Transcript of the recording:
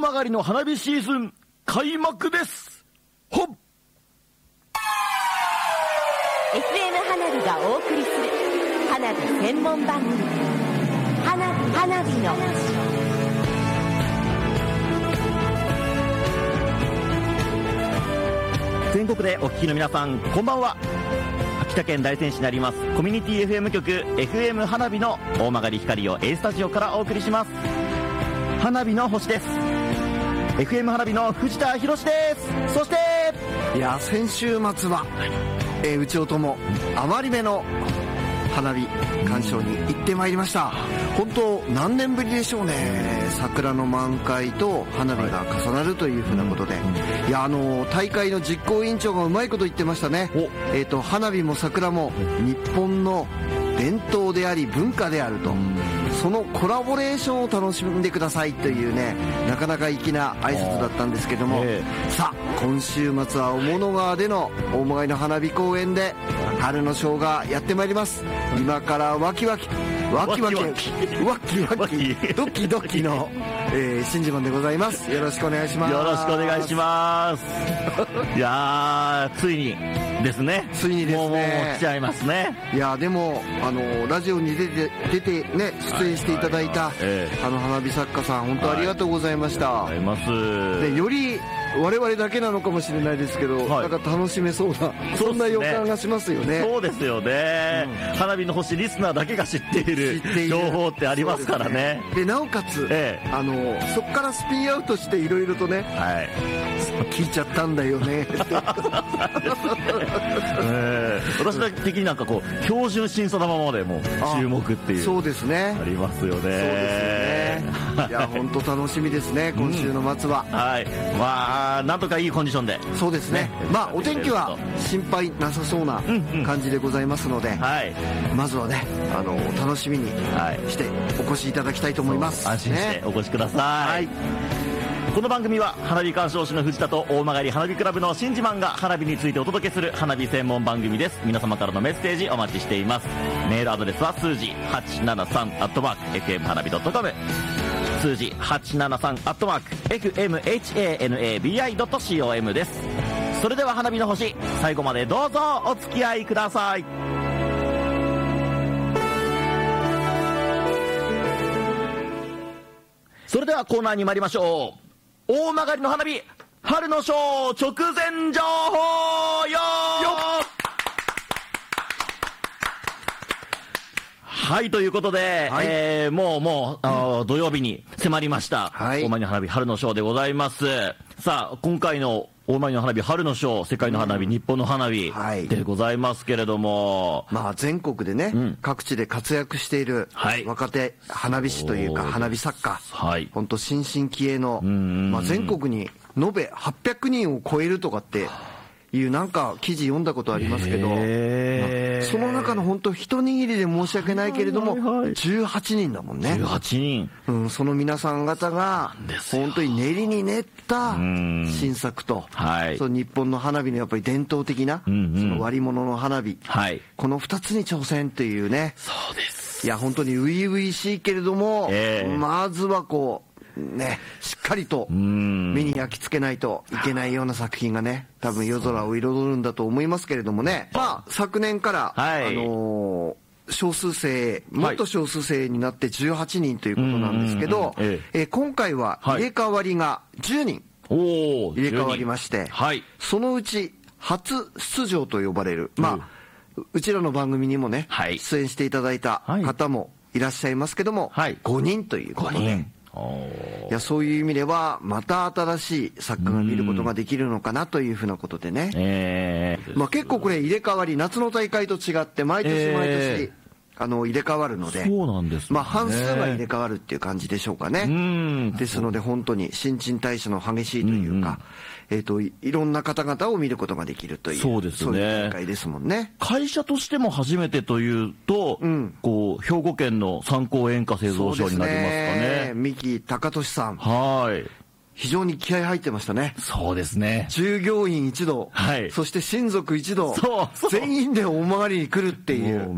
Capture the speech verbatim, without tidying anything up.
曲の花火シーズン開幕です。ほっエフエム 花火がお送りする花火専門番組、花火花火の全国でお聞きの皆さん、こんばんは。秋田県大仙市にありますコミュニティ エフエム 局 エフエム 花火の大曲光を A スタジオからお送りします。花火の星です。 エフエム 花火の藤田博です。そしていや先週末は、えー、うちおともあまりめの花火鑑賞に行ってまいりました。本当何年ぶりでしょうね。桜の満開と花火が重なるというふうなことで、いやあの大会の実行委員長がうまいこと言ってましたね。えーと花火も桜も日本の伝統であり文化であると、そのコラボレーションを楽しんでくださいというね、なかなか粋な挨拶だったんですけども、えー、さあ今週末は雄物川での大曲の花火公園で春のショーがやってまいります。今からワキワキワキワキワキワキドキドキの、えー、新時間でございます。よろしくお願いします。 よろしくお願いしますいやーついにですね。 ついにですね。もうもう来ちゃいますね。 いやでもあのラジオに出て出てね出演していただいた、はいはいはい、あの花火作家さん本当ありがとうございました。 ありがとうございます。 でより我々だけなのかもしれないですけど、はい、なんか楽しめそうなそんな予感がしますよね。 そうですよね、うん、花火の星リスナーだけが知っている情報ってありますからね。 でなおかつ、ええ、あのそこからスピンアウトしていろいろとね、はい、聞いちゃったんだよねってえー、私的になんかこう標準審査のままでも注目っていうそうですねありますよね。そうですよねいや本当楽しみですね今週の末は、 うん、はいまあなんとかいいコンディションでそうですね、ねまあお天気は心配なさそうな感じでございますので、うんうんはい、まずはねあの楽しみにしてお越しいただきたいと思います。 安心してお越しください、はい。この番組は花火鑑賞士の藤田と大曲花火クラブの新自慢が花火についてお届けする花火専門番組です。皆様からのメッセージお待ちしています。メールアドレスは数字はちななさんアットマークエフエム花火ドットコム、数字はちななさんアットマークエフエムハナビドットコム です。それでは花火の星最後までどうぞお付き合いください。それではコーナーに参りましょう。大曲の花火春のショー直前情報よはいということで、はいえー、もうもうあ土曜日に迫りました、はい、大曲の花火春のショーでございます。さあ今回の大曲の花火春のショー世界の花火、うん、日本の花火でございますけれども、 まあ、全国でね、うん、各地で活躍している若手花火師というか花火作家、はい、本当新進気鋭の、まあ、全国に延べはっぴゃくにんを超えるとかっていうなんか記事読んだことありますけど、まあ、その中の本当一握りで申し訳ないけれども、はいはいはい、じゅうはちにんだもんね。 じゅうはちにん、 うん、その皆さん方が本当に練りに練った新作と、はい、その日本の花火のやっぱり伝統的な、うんうん、その割り物の花火、はい、このふたつに挑戦というね。 そうです。 いや本当に初々しいけれども、えー、まずはこうね、しっかりと目に焼き付けないといけないような作品がね多分夜空を彩るんだと思いますけれどもね。まあ昨年から、はい、あのー、少数生もっと少数生になってじゅうはちにんということなんですけど、ええ、今回は入れ替わりがじゅうにん入れ替わりまして、はい、そのうち初出場と呼ばれる、まあうちらの番組にもね、はい、出演していただいた方もいらっしゃいますけども、はい、ごにんということで、いやそういう意味ではまた新しい作家が見ることができるのかなというふうなことでね、えーまあ、結構これ入れ替わり夏の大会と違って毎年毎年、えー、あの入れ替わるので、 そうなんですね、 まあ、半数が入れ替わるっていう感じでしょうかね。うんですので本当に新陳代謝の激しいというか、うんうん、えー、と い, いろんな方々を見ることができるという、 そうですね、 そういう大会ですもんね。 会社としても初めてというと、うん、こう兵庫県の三幸演歌製造所になりますかね。 三木隆俊さん、 はい非常に気合入ってましたね。 そうですね。 従業員一同、はい、そして親族一同、そうそう全員で大曲に来るっていう。